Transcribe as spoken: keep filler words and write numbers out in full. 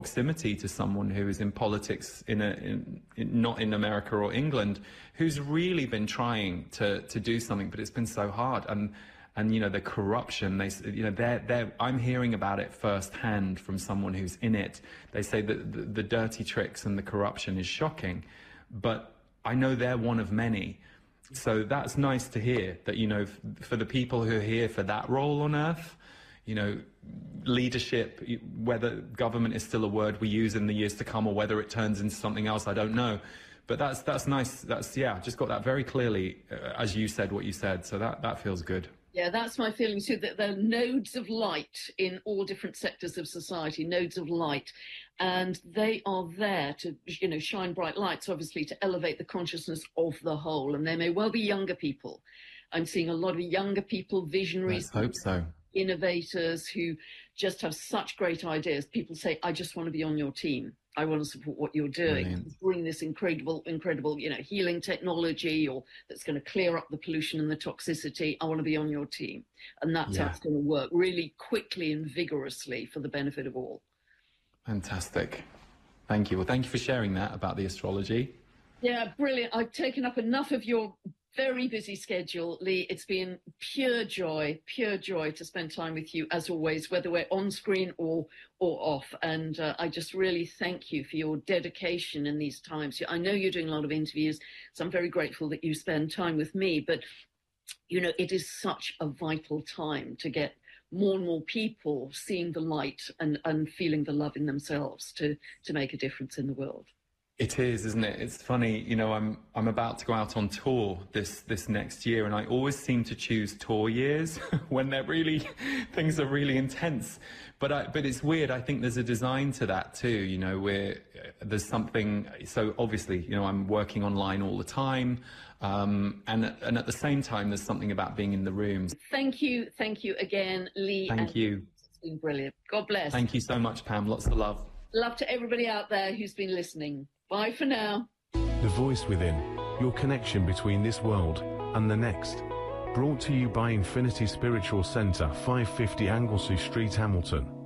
proximity to someone who is in politics in, a, in, in not in America or England, who's really been trying to to do something, but it's been so hard. And and you know, the corruption, they you know they're they're I'm hearing about it firsthand from someone who's in it. They say that the, the dirty tricks and the corruption is shocking, but I know they're one of many. So that's nice to hear that, you know, for the people who are here for that role on Earth, you know, leadership, whether government is still a word we use in the years to come or whether it turns into something else, I don't know. But that's that's nice. That's, yeah, just got that very clearly, uh, as you said what you said. So that, that feels good. Yeah, that's my feeling too, that there are nodes of light in all different sectors of society, nodes of light, and they are there to, you know, shine bright lights, obviously, to elevate the consciousness of the whole. And there may well be younger people. I'm seeing a lot of younger people, visionaries. Let's hope so. Innovators who just have such great ideas. People say, I just want to be on your team. I want to support what you're doing. Brilliant. Bring this incredible, incredible, you know, healing technology, or that's going to clear up the pollution and the toxicity. I want to be on your team. And that's Yeah. how it's going to work really quickly and vigorously for the benefit of all. Fantastic. Thank you. Well, thank you for sharing that about the astrology. Yeah, brilliant. I've taken up enough of your very busy schedule, Lee. It's been pure joy, pure joy to spend time with you, as always, whether we're on screen or or off. And uh, I just really thank you for your dedication in these times. I know you're doing a lot of interviews, so I'm very grateful that you spend time with me. But, you know, it is such a vital time to get more and more people seeing the light and, and feeling the love in themselves to, to make a difference in the world. It is, isn't it? It's funny, you know, I'm I'm about to go out on tour this this next year, and I always seem to choose tour years when they're really, things are really intense. But I, but it's weird. I think there's a design to that too. You know, where there's something. So obviously, you know, I'm working online all the time, um, and and at the same time, there's something about being in the rooms. Thank you, thank you again, Lee. Thank and you. It's been brilliant. God bless. Thank you so much, Pam. Lots of love. Love to everybody out there who's been listening. Bye for now. The Voice Within, your connection between this world and the next. Brought to you by Infinity Spiritual Centre, five fifty Anglesey Street, Hamilton.